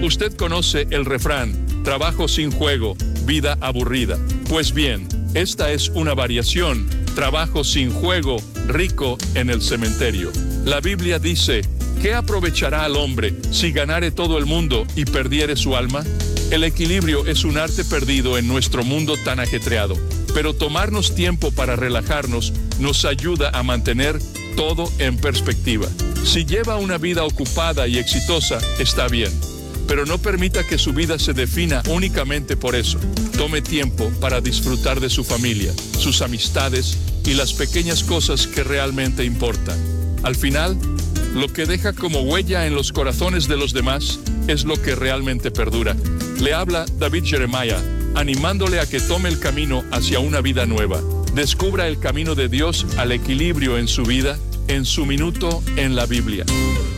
Usted conoce el refrán, trabajo sin juego, vida aburrida. Pues bien, esta es una variación, trabajo sin juego, rico en el cementerio. La Biblia dice, ¿qué aprovechará al hombre si ganare todo el mundo y perdiere su alma? El equilibrio es un arte perdido en nuestro mundo tan ajetreado, pero tomarnos tiempo para relajarnos nos ayuda a mantener todo en perspectiva. Si lleva una vida ocupada y exitosa, está bien, pero no permita que su vida se defina únicamente por eso. Tome tiempo para disfrutar de su familia, sus amistades y las pequeñas cosas que realmente importan. Al final, lo que deja como huella en los corazones de los demás es lo que realmente perdura. Le habla David Jeremiah, animándole a que tome el camino hacia una vida nueva. Descubra el camino de Dios al equilibrio en su vida, en su minuto en la Biblia.